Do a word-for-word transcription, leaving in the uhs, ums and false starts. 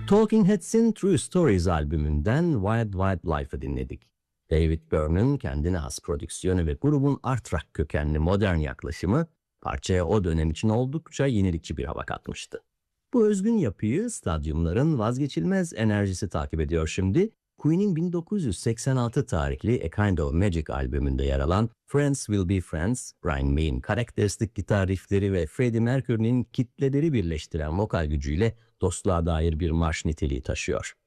Talking Heads'in True Stories albümünden Wild Wild Life'ı dinledik. David Byrne'ın kendine has prodüksiyonu ve grubun art rock kökenli modern yaklaşımı parçaya o dönem için oldukça yenilikçi bir hava katmıştı. Bu özgün yapıyı stadyumların vazgeçilmez enerjisi takip ediyor şimdi. Queen'in bin dokuz yüz seksen altı tarihli A Kind of Magic albümünde yer alan Friends Will Be Friends, Brian May'in karakteristik gitar riffleri ve Freddie Mercury'nin kitleleri birleştiren vokal gücüyle dostluğa dair bir marş niteliği taşıyor.